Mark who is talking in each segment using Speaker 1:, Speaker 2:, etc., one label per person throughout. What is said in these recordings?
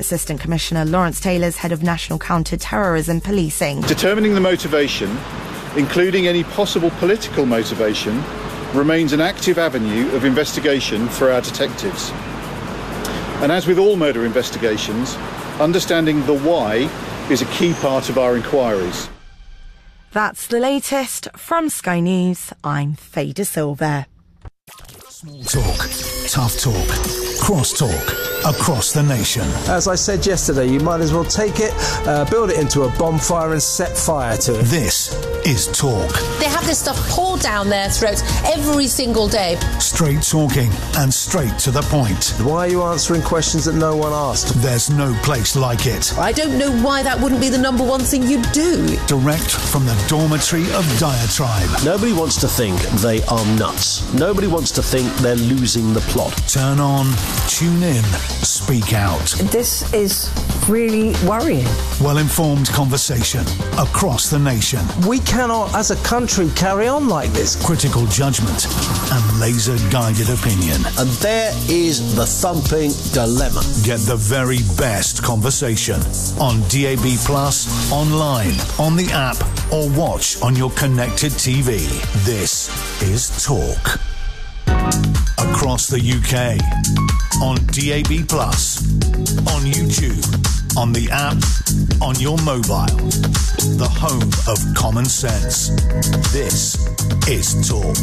Speaker 1: Assistant Commissioner Lawrence Taylor's head of National Counter-Terrorism Policing.
Speaker 2: Determining the motivation, including any possible political motivation, remains an active avenue of investigation for our detectives. And as with all murder investigations, understanding the why is a key part of our inquiries.
Speaker 1: That's the latest from Sky News. I'm Faye De Silva.
Speaker 3: Small talk, tough talk, cross talk, across the nation.
Speaker 4: As I said yesterday, you might as well take it, build it into a bonfire and set fire to it.
Speaker 3: This is Talk.
Speaker 5: They have this stuff poured down their throats every single day.
Speaker 3: Straight talking and straight to the point.
Speaker 4: Why are you answering questions that no one asked?
Speaker 3: There's no place like it.
Speaker 5: I don't know why that wouldn't be the number one thing you do.
Speaker 3: Direct from the dormitory of Diatribe.
Speaker 6: Nobody wants to think they are nuts. Nobody wants to think they're losing the plot.
Speaker 3: Turn on, tune in, speak out.
Speaker 7: This is really worrying.
Speaker 3: Well-informed conversation across the nation.
Speaker 4: We cannot, as a country, carry on like this.
Speaker 3: Critical judgment and laser-guided opinion.
Speaker 6: And there is the thumping dilemma.
Speaker 3: Get the very best conversation on DAB+, online, on the app, or watch on your connected TV. This is Talk. Across the UK, on DAB+, on YouTube, on the app, on your mobile. The home of common sense. This is Talk.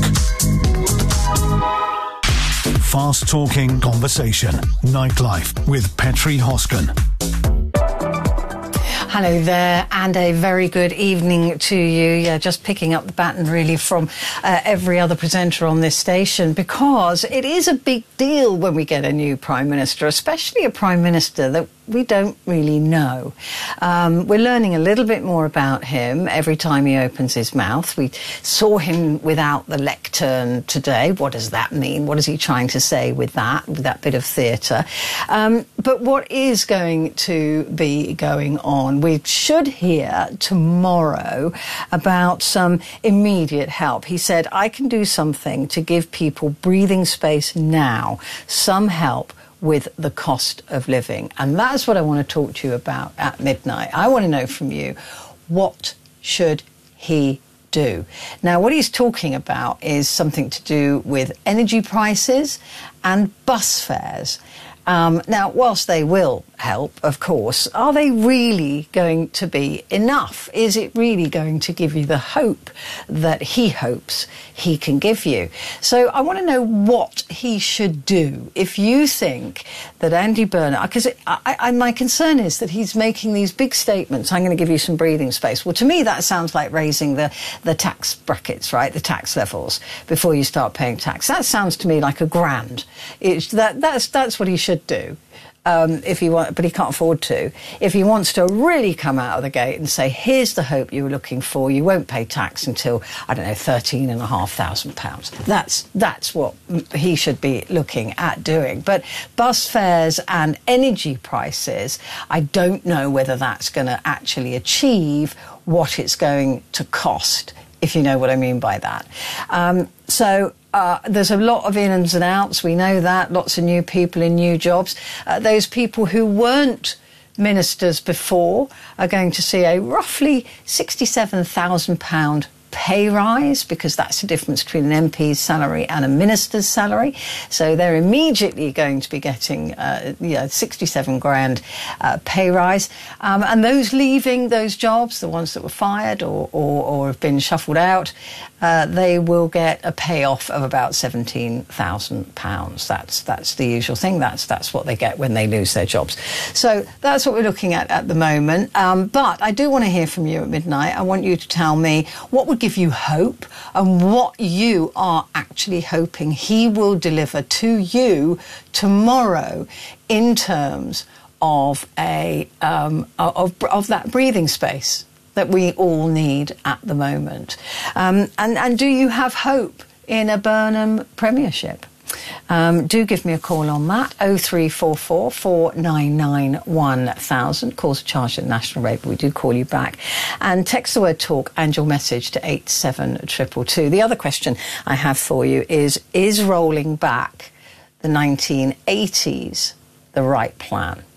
Speaker 3: Fast-talking conversation. Nightlife with Petri Hosken.
Speaker 7: Hello there, and a very good evening to you. Yeah, just picking up the baton really from every other presenter on this station, because it is a big deal when we get a new Prime Minister, especially a Prime Minister that we don't really know. We're learning a little bit more about him every time he opens his mouth. We saw him without the lectern today. What does that mean? What is he trying to say with that bit of theatre? But what is going to be going on? We should hear tomorrow about some immediate help. He said, I can do something to give people breathing space now, some help with the cost of living. And that's what I want to talk to you about at midnight. I want to know from you, what should he do? Now, what he's talking about is something to do with energy prices and bus fares. Now, whilst they will help, of course, are they really going to be enough? Is it really going to give you the hope that he hopes he can give you? So I want to know what he should do if you think that Andy Burnham, because my concern is that he's making these big statements, I'm going to give you some breathing space. Well, to me, that sounds like raising the tax brackets, right, the tax levels, before you start paying tax. That sounds to me like that's what he should do. If he want, but he can't afford to. If he wants to really come out of the gate and say, here's the hope you were looking for, you won't pay tax until, I don't know, £13,500. That's what he should be looking at doing. But bus fares and energy prices, I don't know whether that's going to actually achieve what it's going to cost, if you know what I mean by that. There's a lot of ins and outs, we know that, lots of new people in new jobs. Those people who weren't ministers before are going to see a roughly £67,000 pay rise, because that's the difference between an MP's salary and a minister's salary. So they're immediately going to be getting 67 grand pay rise. And those leaving those jobs, the ones that were fired or have been shuffled out, they will get a payoff of about £17,000. That's the usual thing. That's what they get when they lose their jobs. So that's what we're looking at the moment. But I do want to hear from you at midnight. I want you to tell me what would give you hope and what you are actually hoping he will deliver to you tomorrow in terms of of that breathing space that we all need at the moment. And do you have hope in a Burnham premiership? Do give me a call on that, 0344 499 1000. Calls are charged at national rate, but we do call you back. And text the word talk and your message to 87222. The other question I have for you is rolling back the 1980s the right plan?